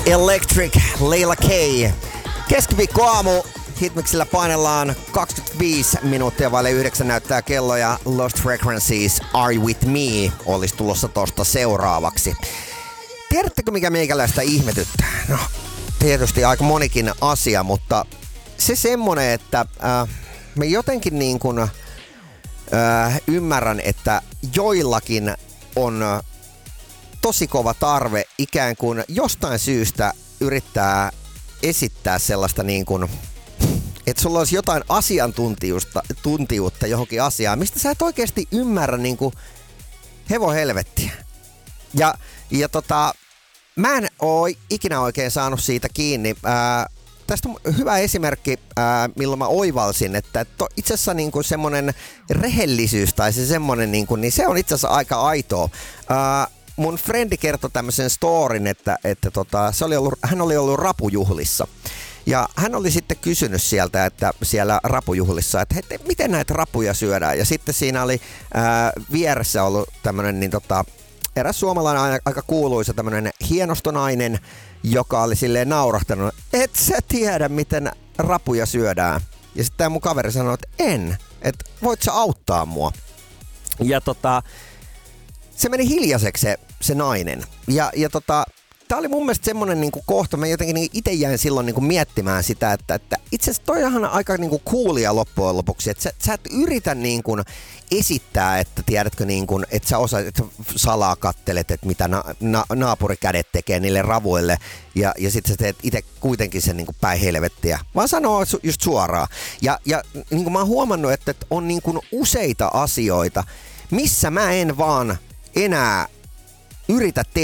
Electric, Leila K. Keskiviikkoaamu. Hitmixillä painellaan 25 minuuttia vaille 9 näyttää kello ja Lost Frequencies Are You With Me olisi tulossa tosta seuraavaksi. Tiedättekö mikä meikäläistä ihmetyttää? No, tietysti aika monikin asia, mutta se semmonen, että me jotenkin niin kuin ymmärrän, että joillakin on tosi kova tarve ikään kuin jostain syystä yrittää esittää sellaista niin kuin, että sulla olisi jotain asiantuntijuutta johonkin asiaan, mistä sä et oikeasti ymmärrä niin kuin hevon helvettiä. Ja mä en oo ikinä oikein saanut siitä kiinni. Tästä on hyvä esimerkki, milloin mä oivalsin, että itse asiassa niin kuin semmonen rehellisyys tai se semmonen, niin se on itse asiassa aika aitoa. Mun frendi kertoi tämmöisen storin, että hän oli ollut rapujuhlissa. Ja hän oli sitten kysynyt sieltä, että siellä rapujuhlissa, että miten näitä rapuja syödään. Ja sitten siinä oli vieressä ollut tämmönen eräs suomalainen aika kuuluisa tämmönen hienostonainen, joka oli silleen naurahtanut, et sä tiedä miten rapuja syödään. Ja sitten tää mun kaveri sanoi, että en, että voit sä auttaa mua. Ja se meni hiljaiseksi se nainen. Ja tää oli mun mielestä semmonen niinku kohta, mä jotenkin itse jäin silloin niinku miettimään sitä, että itse asiassa toi on aika niinku coolia loppujen lopuksi, että sä et yritä niinku esittää, että tiedätkö niinku, että sä osaat, että salaa kattelet, että mitä naapurikädet tekee niille ravuille ja sit sä teet itse kuitenkin sen niinku päin helvettiä, vaan sanoo just suoraan. Ja niinku mä oon huomannut, että on niinku useita asioita, missä mä en vaan enää yritä tehdä